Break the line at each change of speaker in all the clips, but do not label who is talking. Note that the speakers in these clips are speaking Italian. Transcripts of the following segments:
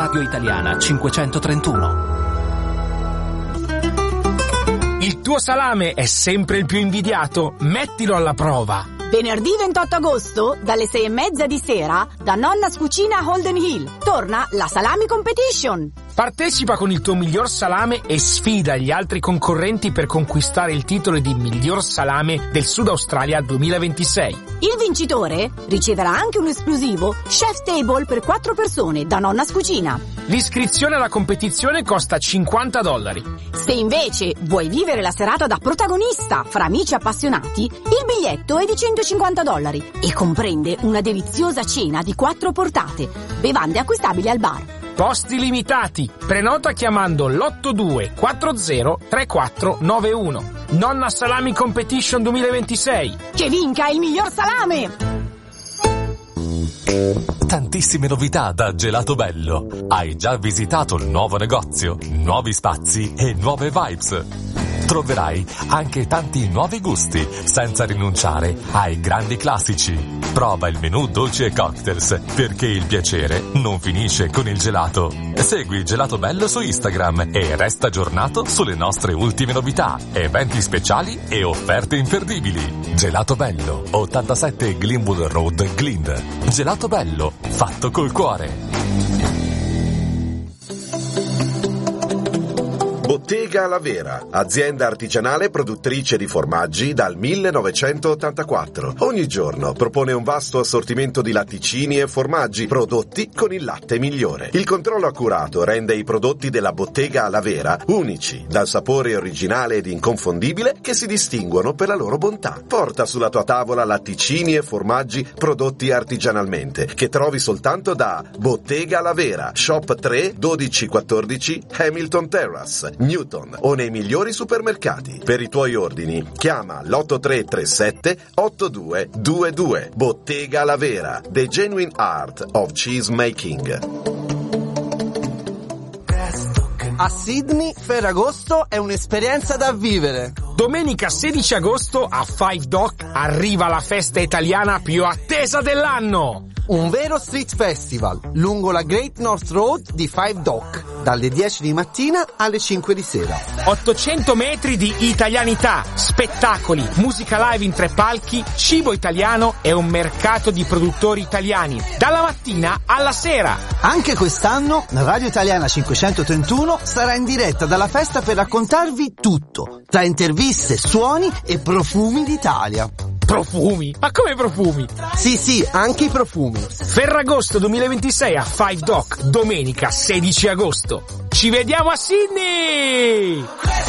Radio Italiana 531.
Il tuo salame è sempre il più invidiato? Mettilo alla prova!
Venerdì 28 agosto, dalle 6:30 di sera, da Nonna's Cucina Holden Hill, torna la Salami Competition.
Partecipa con il tuo miglior salame e sfida gli altri concorrenti per conquistare il titolo di miglior salame del Sud Australia 2026.
Il vincitore riceverà anche un esclusivo Chef Table per 4 persone da Nonna's Cucina.
L'iscrizione alla competizione costa $50.
Se invece vuoi vivere la serata da protagonista fra amici appassionati, il biglietto è di $150 e comprende una deliziosa cena di 4 portate, bevande acquistabili al bar.
Posti limitati. Prenota chiamando l'82403491. Nonna Salami Competition 2026.
Che vinca il miglior salame!
Tantissime novità da Gelato Bello. Hai già visitato il nuovo negozio, nuovi spazi e nuove vibes. Troverai anche tanti nuovi gusti, senza rinunciare ai grandi classici. Prova il menù dolci e cocktails, perché il piacere non finisce con il gelato. Segui Gelato Bello su Instagram e resta aggiornato sulle nostre ultime novità, eventi speciali e offerte imperdibili. Gelato Bello, 87 Glenwood Road, Glynn. Gelato Bello, fatto col cuore.
Bottega La Vera, azienda artigianale produttrice di formaggi dal 1984. Ogni giorno propone un vasto assortimento di latticini e formaggi prodotti con il latte migliore. Il controllo accurato rende i prodotti della Bottega La Vera unici, dal sapore originale ed inconfondibile che si distinguono per la loro bontà. Porta sulla tua tavola latticini e formaggi prodotti artigianalmente, che trovi soltanto da Bottega La Vera, Shop 3 1214 Hamilton Terrace, Newton, o nei migliori supermercati. Per i tuoi ordini chiama l'8337 8222. Bottega La Vera, The Genuine Art of Cheese Making.
A Sydney, Ferragosto è un'esperienza da vivere.
Domenica 16 agosto a Five Dock arriva la festa italiana più attesa dell'anno.
Un vero street festival lungo la Great North Road di Five Dock, dalle 10 di mattina alle 5 di sera.
800 metri di italianità, spettacoli, musica live in 3 palchi, cibo italiano e un mercato di produttori italiani, dalla mattina alla sera.
Anche quest'anno la Radio Italiana 531 sarà in diretta dalla festa per raccontarvi tutto, tra interviste, suoni e profumi d'Italia.
Profumi? Ma come profumi?
Sì, anche i profumi.
Ferragosto 2026 a Five Dock, domenica 16 agosto. Ci vediamo a Sydney!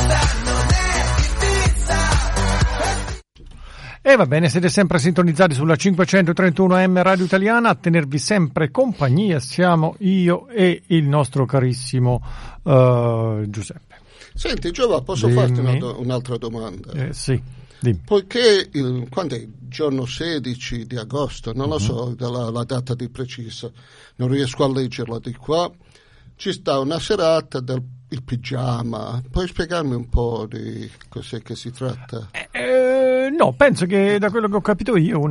E va bene, siete sempre sintonizzati sulla 531M Radio Italiana, a tenervi sempre compagnia siamo io e il nostro carissimo Giuseppe.
Senti Giova, posso farti un'altra domanda?
Sì. Dimmi.
Poiché quando è il giorno 16 di agosto, non lo so la data di precisa, non riesco a leggerla di qua, ci sta una serata del pigiama. Puoi spiegarmi un po' di cos'è che si tratta?
No, penso che da quello che ho capito io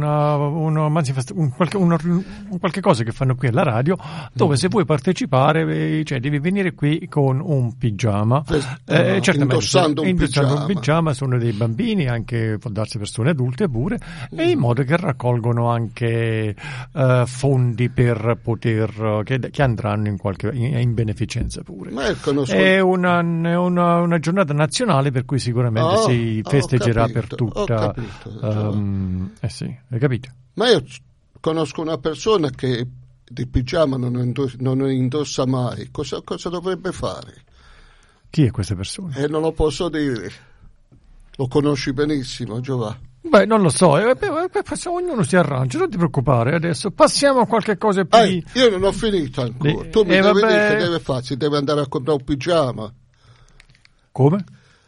qualche cosa che fanno qui alla radio, dove se vuoi partecipare devi venire qui con un pigiama, certamente
indossando un
pigiama. Sono dei bambini, anche può darsi persone adulte pure, e in modo che raccolgono anche fondi per poter che andranno in beneficenza pure.
Ma
è una giornata nazionale, per cui sicuramente si festeggerà per tutta. Sì, hai capito?
Ma io conosco una persona che di pigiama non indossa mai. Cosa dovrebbe fare?
Chi è questa persona?
Non lo posso dire. Lo conosci benissimo, Giovanni.
Beh, non lo so, ognuno si arrangia, non ti preoccupare. Adesso passiamo a qualche cosa più.
Io non ho finito ancora. Tu mi devi dire che deve fare, si deve andare a comprare un pigiama.
Come?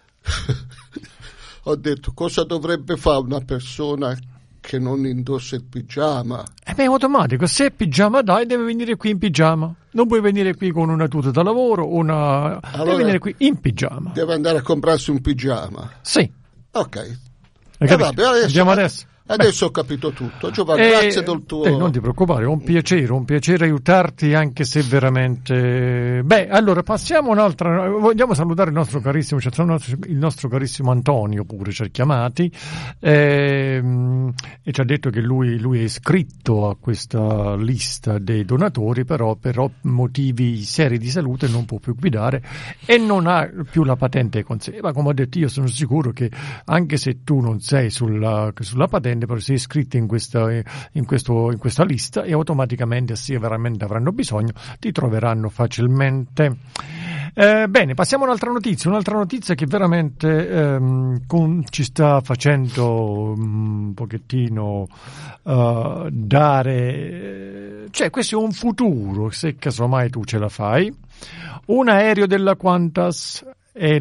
Ho detto, cosa dovrebbe fare una persona che non indossa il pigiama?
È automatico, se è pigiama deve venire qui in pigiama. Non puoi venire qui con una tuta da lavoro, deve venire qui in pigiama.
Deve andare a comprarsi un pigiama.
Sì.
Ok.
Andiamo adesso.
Adesso ho capito tutto. Giovanni, grazie del tuo...
non ti preoccupare, è un piacere aiutarti, anche se veramente... allora passiamo un'altra... Vogliamo salutare il nostro carissimo Antonio pure, ci ha chiamati, e ci ha detto che lui è iscritto a questa lista dei donatori, però per motivi seri di salute non può più guidare e non ha più la patente con sé. Ma come ho detto, io sono sicuro che anche se tu non sei sulla patente, però sei iscritto in questa lista e automaticamente, se veramente avranno bisogno, ti troveranno facilmente. Bene, passiamo a un'altra notizia che veramente ci sta facendo un pochettino dare, cioè questo è un futuro, se casomai tu ce la fai. Un aereo della Qantas è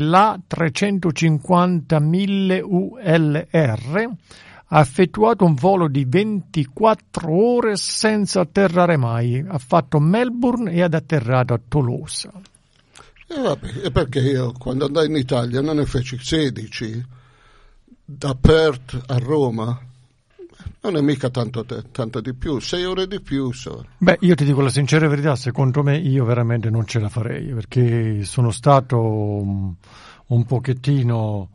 l'A350.000 ULR, ha effettuato un volo di 24 ore senza atterrare mai. Ha fatto Melbourne e ad atterrato a Tolosa.
Vabbè, perché io quando andai in Italia non ne feci 16 da Perth a Roma. Non è mica tanto di più, 6 ore di più sono.
Io ti dico la sincera verità, secondo me io veramente non ce la farei, perché sono stato un pochettino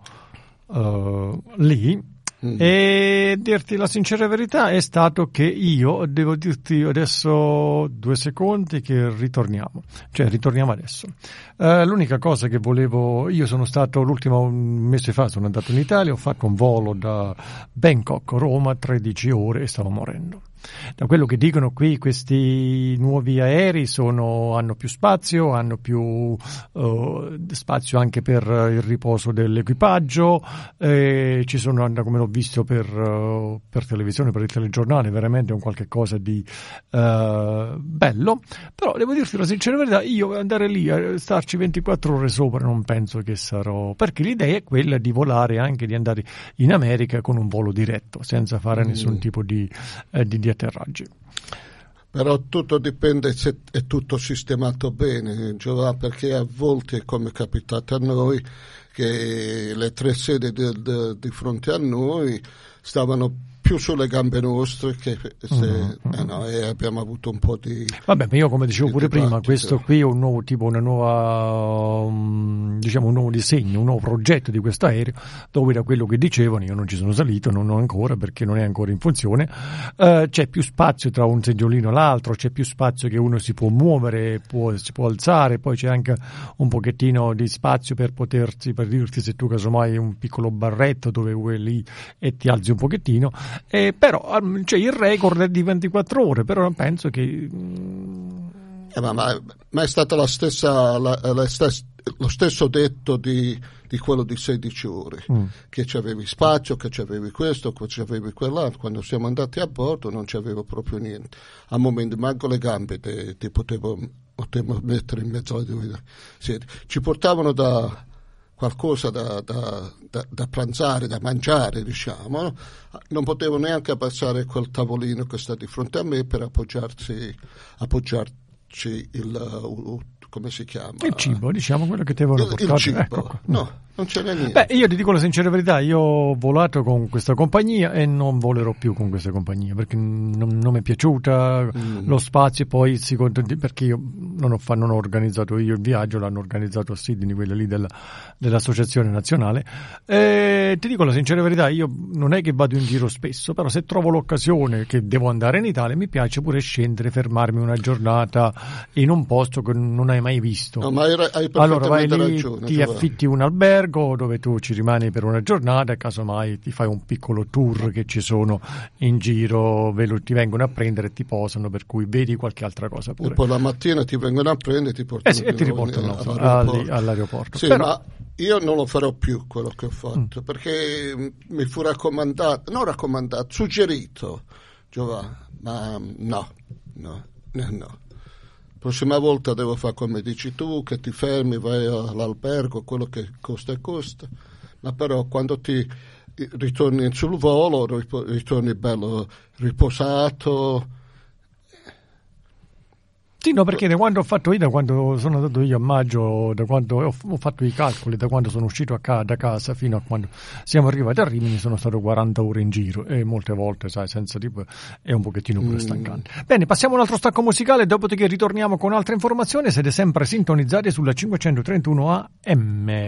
lì. E dirti la sincera verità è stato che io devo dirti adesso 2 secondi che ritorniamo adesso. L'unica cosa che volevo, io sono stato l'ultimo mese fa, sono andato in Italia, ho fatto un volo da Bangkok a Roma 13 ore e stavo morendo. Da quello che dicono qui, questi nuovi aerei hanno più spazio, hanno più spazio anche per il riposo dell'equipaggio, ci sono, come l'ho visto per televisione, per il telegiornale, veramente un qualche cosa di bello. Però devo dirti la sincera verità, io andare lì a starci 24 ore sopra non penso che sarò, perché l'idea è quella di volare, anche di andare in America con un volo diretto senza fare nessun tipo di atterraggi.
Però tutto dipende se è tutto sistemato bene, Giovanni, perché a volte, come è capitato a noi, che le 3 sedi di fronte a noi stavano più sulle gambe nostre che se e abbiamo avuto un po' di...
Vabbè, ma io come dicevo pure prima, questo qui è un nuovo tipo, un nuovo disegno, un nuovo progetto di questo aereo, dove da quello che dicevano, io non ci sono salito, non ancora, perché non è ancora in funzione, c'è più spazio tra un seggiolino e l'altro, c'è più spazio che uno si può muovere, si può alzare, poi c'è anche un pochettino di spazio per dirti se tu casomai hai un piccolo barretto dove vuoi lì e ti alzi un pochettino. Però il record è di 24 ore, però penso che
ma è stata lo stesso detto di quello di 16 ore, che c'avevi spazio, che c'avevi questo, che c'avevi quell'altro. Quando siamo andati a bordo non c'avevo proprio niente, a momenti manco le gambe ti potevo mettere in mezzo alle 2 sedi. Ci portavano da qualcosa da pranzare, da mangiare, diciamo, no? Non potevo neanche abbassare quel tavolino che sta di fronte a me per appoggiarci il come si chiama?
Il cibo, diciamo, quello che ti avevano portato.
Il cibo,
ecco.
no, non c'era niente.
Io ti dico la sincera verità, io ho volato con questa compagnia e non volerò più con questa compagnia, perché non mi è piaciuta lo spazio, poi perché io non ho organizzato io il viaggio, l'hanno organizzato a Sydney, quella lì dell'associazione nazionale. Ti dico la sincera verità, io non è che vado in giro spesso, però se trovo l'occasione che devo andare in Italia, mi piace pure scendere, fermarmi una giornata in un posto che non hai mai visto.
No, ma hai
allora vai lì,
ragione,
ti affitti un albergo dove tu ci rimani per una giornata e casomai ti fai un piccolo tour che ci sono in giro, ti vengono a prendere e ti posano, per cui vedi qualche altra cosa pure.
E poi la mattina ti vengono a prendere e ti portano,
e ti riportano all'aeroporto.
Sì, però... ma io non lo farò più quello che ho fatto, perché mi fu suggerito, Giovanni, ma no. Prossima volta devo fare come dici tu, che ti fermi, vai all'albergo, quello che costa, ma però quando ti ritorni sul volo, ritorni bello riposato.
Sì, no, perché da quando ho fatto io, da quando sono andato io a maggio, da quando ho fatto i calcoli, da quando sono uscito da casa fino a quando siamo arrivati a Rimini, sono stato 40 ore in giro e molte volte, sai, senza tipo è un pochettino pure stancante. Bene, passiamo a un altro stacco musicale, dopodiché ritorniamo con altre informazioni. Siete sempre sintonizzati sulla 531 AM.